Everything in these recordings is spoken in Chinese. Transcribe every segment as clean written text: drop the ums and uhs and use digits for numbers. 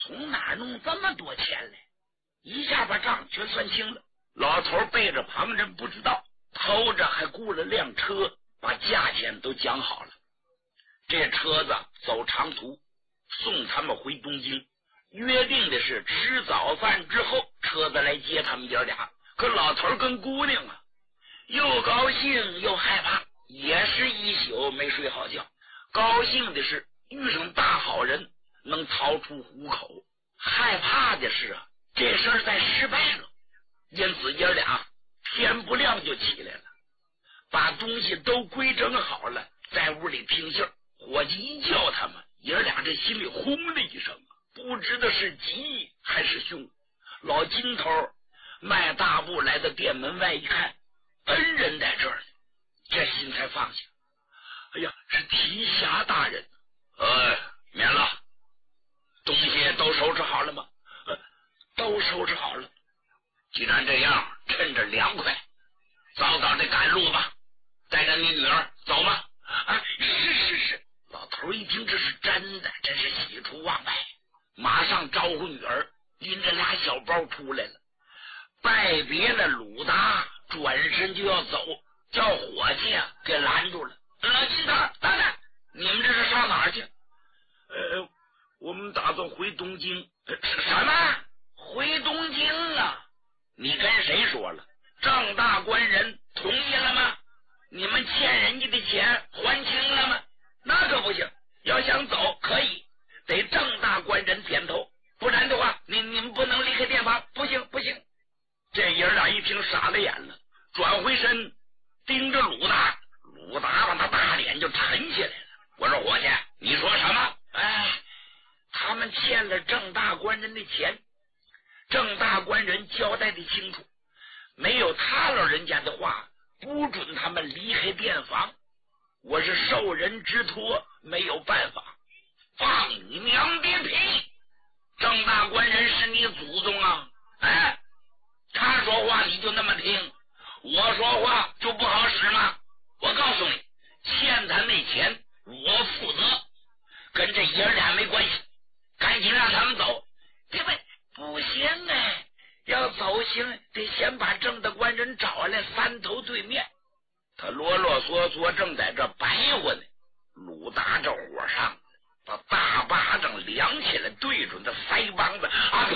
从哪儿弄这么多钱来？一下把账全算清了。老头背着旁人不知道，偷着还雇了辆车，把价钱都讲好了。这车子走长途，送他们回东京，约定的是吃早饭之后车子来接他们爷俩。可老头跟姑娘啊，又高兴又害怕，也是一宿没睡好觉。高兴的是遇上大好人，能逃出虎口；害怕的是啊，这事儿再失败了。因此爷俩天不亮就起来了，把东西都归整好了，在屋里听信儿。伙计一叫他们，爷俩这心里轰的一声，不知道是急还是凶。老金头迈大步来到店门外一看，恩人在这儿呢，这心才放下。哎呀，是提辖大人。免了。东西都收拾好了吗？都收拾好了。既然这样，趁着凉快，早早的赶路吧，带着你女儿走吧。是。老头一听这是真的，真是喜出望外，马上招呼女儿，拎着俩小包出来了。拜别了鲁达，转身就要走，叫伙计给拦住了。老金头，等等，你们这是上哪儿去？我们打算回东京。什么？回东京啊？你跟谁说了？郑大官人同意了吗？你们欠人家的钱还清了吗？那可不行，要想走可以，得郑大官人点头，不然的话你们不能离开店房。不行。这爷俩一听傻了眼了，转回身盯着鲁达把他大脸就沉起来了。我说伙计，你说什么？他们欠了郑大官人的钱，郑大官人交代的清楚，没有他老人家的话，不准他们离开店房。我是受人之托，没有办法。放你娘的屁！郑大官人是你祖宗啊！他说话你就那么听，我说话就不好使吗？我告诉你，欠他那钱我负责，跟这爷俩没关系，赶紧让他们走。对不？不行要走行得先把郑大官人找来三头对面。他啰啰嗦嗦正在这白活呢，鲁达这火上，把大巴掌量起来，对准他腮帮子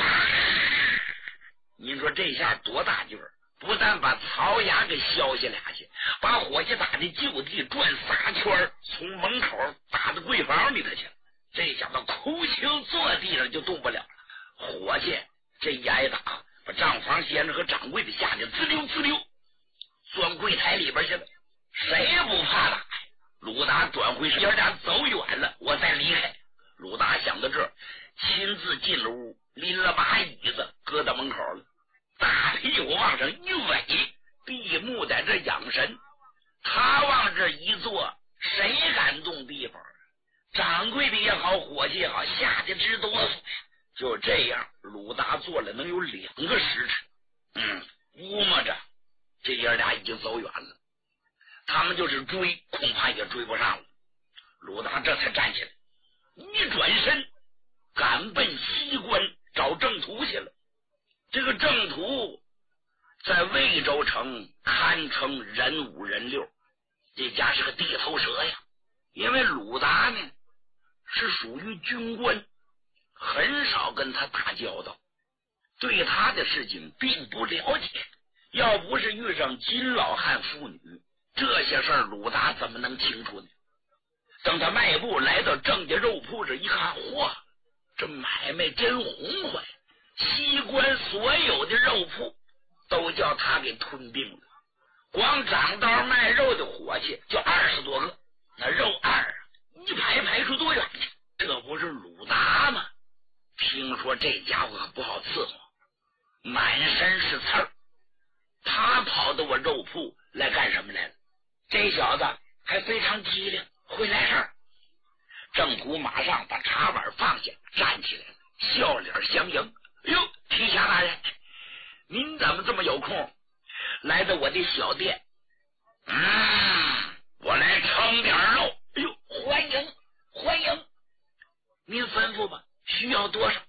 您说这下多大劲儿？不但把槽牙给削下俩去，把伙计打的就地转仨圈，从门口打到柜房里头去了。这小子哭丘坐地上就动不了了。伙计这一挨打，把账房先生和掌柜的吓得滋溜钻柜台里边去了。谁也不怕打。鲁达转回身，爷俩走远了，我再离开。鲁达想到这儿，亲自进了屋，拎了把椅子搁到门口了，大屁股往上一围，闭目在这养神。他往这一坐，谁敢动地方？掌柜的也好，伙计也好，吓得直哆嗦。就这样，鲁达坐了能有2个时辰。估摸着这爷俩已经走远了，他们就是追，恐怕也追不上了。鲁达这才站起来，一转身赶奔西关找郑屠去了。这个郑屠在魏州城堪称人五人六，这家是个地头蛇呀。因为鲁达呢是属于军官，很少跟他打交道，对他的事情并不了解。要不是遇上金老汉妇女，这些事儿鲁达怎么能清楚呢？等他迈步来到郑家肉铺这一看，嚯，这买卖真红火呀！西关所有的肉铺都叫他给吞并了，光掌刀卖肉的伙计就20多个，那肉一排出多远去？这不是鲁达吗？听说这家伙可不好伺候，满身是刺儿。他跑到我肉铺来干什么来了？这小子还非常机灵，会来事儿。郑屠马上把茶碗放下，站起来了，笑脸相迎。哟，提辖大人，您怎么这么有空来到我的小店？我来称点肉。欢迎。您吩咐吧，需要多少？